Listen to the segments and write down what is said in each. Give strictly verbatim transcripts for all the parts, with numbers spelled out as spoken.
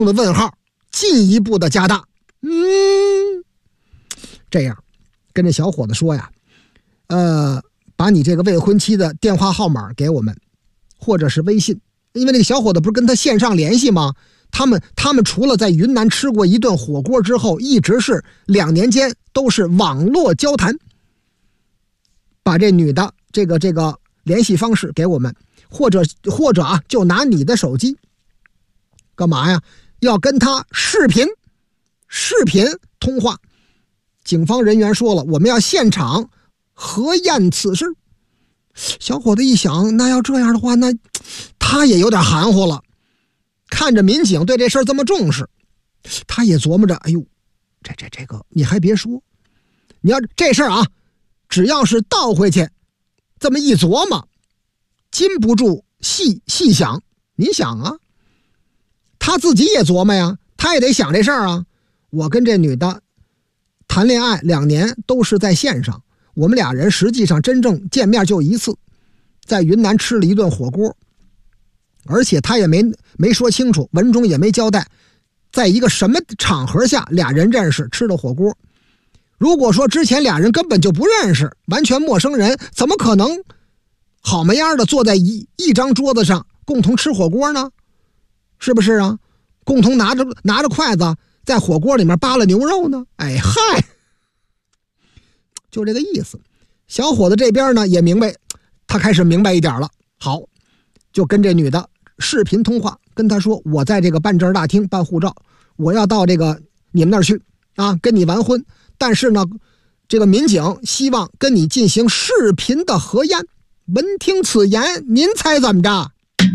的问号进一步的加大。嗯，这样跟这小伙子说呀，呃，把你这个未婚妻的电话号码给我们，或者是微信，因为那个小伙子不是跟他线上联系吗？他们他们除了在云南吃过一顿火锅之后，一直是两年间都是网络交谈。把这女的这个这个联系方式给我们，或者或者啊，就拿你的手机，干嘛呀？要跟他视频视频通话。警方人员说了，我们要现场核验此事。小伙子一想，那要这样的话，那他也有点含糊了。看着民警对这事儿这么重视，他也琢磨着，哎呦，这这这个你还别说，你要这事儿啊，只要是倒回去这么一琢磨，禁不住细细想。你想啊，他自己也琢磨呀，他也得想这事儿啊。我跟这女的谈恋爱两年都是在线上，我们俩人实际上真正见面就一次，在云南吃了一顿火锅，而且他也没没说清楚，文中也没交代在一个什么场合下俩人认识吃的火锅。如果说之前俩人根本就不认识，完全陌生人，怎么可能好么样的坐在一一张桌子上共同吃火锅呢？是不是啊？共同拿着拿着筷子在火锅里面扒了牛肉呢？哎嗨，就这个意思。小伙子这边呢也明白，他开始明白一点了。好，就跟这女的视频通话，跟她说，我在这个办证大厅办护照，我要到这个你们那儿去啊，跟你完婚。但是呢，这个民警希望跟你进行视频的核验。闻听此言，您猜怎么着？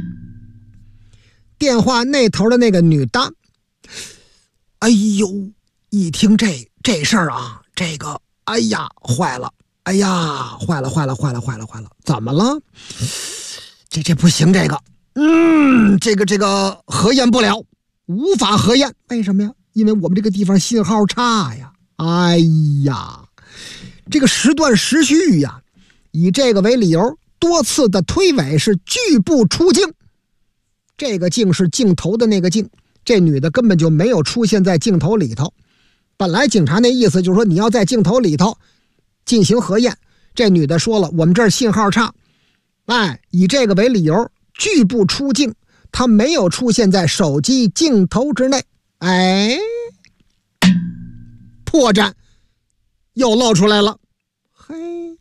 电话那头的那个女的，哎呦，一听这这事儿啊，这个，哎呀，坏了，哎呀，坏了，坏了，坏了，坏了，坏了，怎么了？这这不行，这个，嗯，这个这个核验不了，无法核验。为什么呀？因为我们这个地方信号差呀。哎呀，这个时断时续呀，以这个为理由，多次的推诿是拒不出境。这个镜是镜头的那个镜，这女的根本就没有出现在镜头里头。本来警察那意思就是说你要在镜头里头进行核验，这女的说了，我们这儿信号差，哎，以这个为理由拒不出境，她没有出现在手机镜头之内。哎，破绽又露出来了。嘿，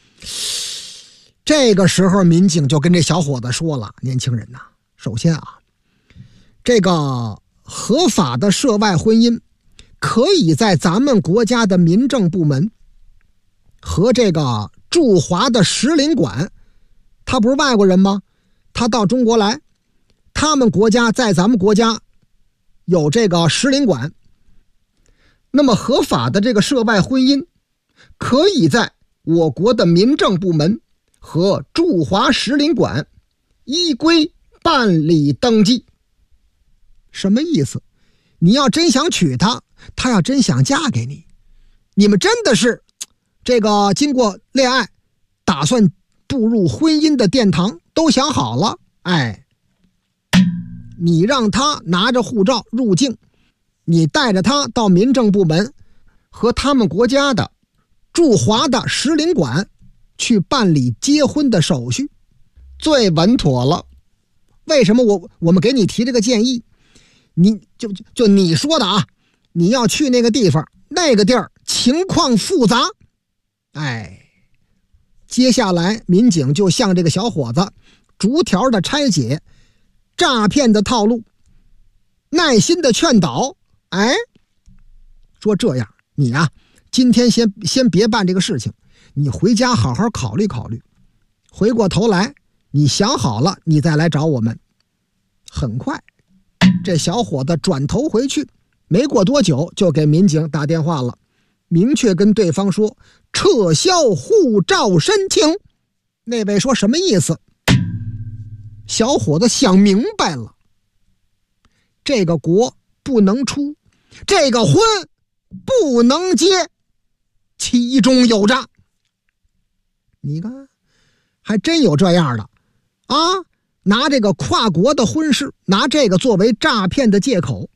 这个时候民警就跟这小伙子说了，年轻人呐，首先啊，这个合法的涉外婚姻可以在咱们国家的民政部门和这个驻华的使领馆，他不是外国人吗？他到中国来，他们国家在咱们国家有这个使领馆，那么合法的这个涉外婚姻可以在我国的民政部门和驻华使领馆依规办理登记。什么意思？你要真想娶她，她要真想嫁给你，你们真的是这个经过恋爱，打算步入婚姻的殿堂，都想好了，哎，你让她拿着护照入境，你带着她到民政部门和他们国家的驻华的使领馆去办理结婚的手续，最稳妥了。为什么我我们给你提这个建议？你就就就你说的啊，你要去那个地方，那个地儿情况复杂。哎，接下来民警就向这个小伙子逐条的拆解诈骗的套路，耐心的劝导。哎，说这样，你啊，今天先先别办这个事情，你回家好好考虑考虑，回过头来你想好了，你再来找我们。很快，这小伙子转头回去，没过多久就给民警打电话了，明确跟对方说撤销护照申请。那位说什么意思？小伙子想明白了，这个国不能出，这个婚不能结，其中有诈。你看，还真有这样的啊！ 拿这个跨国的婚事，拿这个作为诈骗的借口，